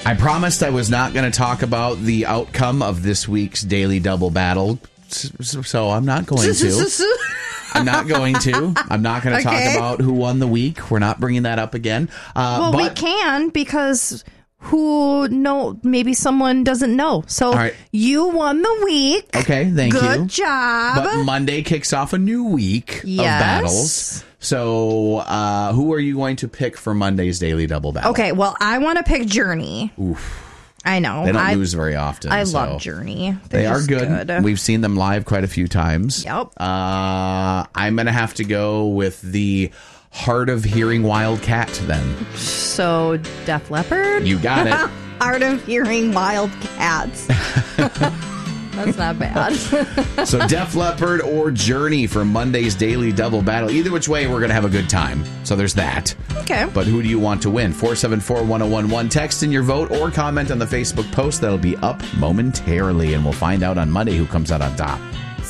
I promised I was not going to talk about the outcome of this week's Daily Double Battle, so I'm not going to. I'm not going to. I'm not going to talk about who won the week. We're not bringing that up again. But we can, because maybe someone doesn't know. So you won the week. Okay, thank you. Good job. But Monday kicks off a new week of battles. So who are you going to pick for Monday's Daily Double Battle? Okay, well, I want to pick Journey. Oof. I know. They don't lose very often. I love Journey. They are good. We've seen them live quite a few times. Yep. I'm going to have to go with the Hard of Hearing Wild Cat then. So, Def Leppard? You got it. Hard of Hearing Wild Cats. That's not bad. So Def Leppard or Journey for Monday's Daily Double Battle. Either which way, we're going to have a good time. So there's that. Okay. But who do you want to win? 474-1011. Text in your vote or comment on the Facebook post. That'll be up momentarily, and we'll find out on Monday who comes out on top.